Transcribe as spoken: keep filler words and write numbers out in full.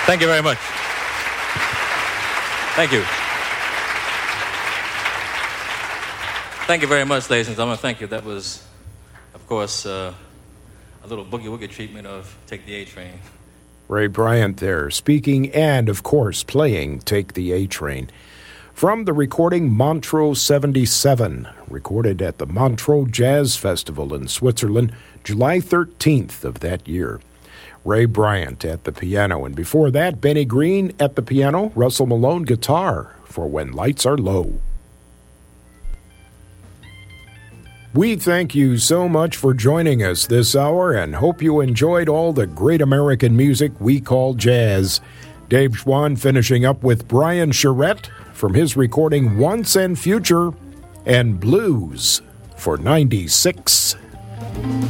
Thank you very much. Thank you. Thank you very much, ladies and gentlemen. Thank you. That was, of course, uh, a little boogie-woogie treatment of Take the A Train. Ray Bryant there, speaking and, of course, playing Take the A Train. From the recording Montreux seventy-seven, recorded at the Montreux Jazz Festival in Switzerland, July thirteenth of that year. Ray Bryant at the piano, and before that, Benny Green at the piano, Russell Malone guitar for When Lights Are Low. We thank you so much for joining us this hour and hope you enjoyed all the great American music we call jazz. Dave Schwann finishing up with Brian Charette from his recording Once and Future and Blues for ninety-six.